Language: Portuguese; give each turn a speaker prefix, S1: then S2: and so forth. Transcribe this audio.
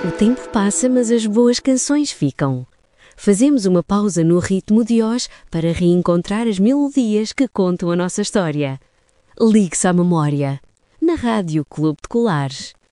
S1: O tempo passa, mas as boas canções ficam. Fazemos uma pausa no ritmo de hoje para reencontrar as melodias que contam a nossa história. Ligue-se à memória. Na Rádio Clube de Colares.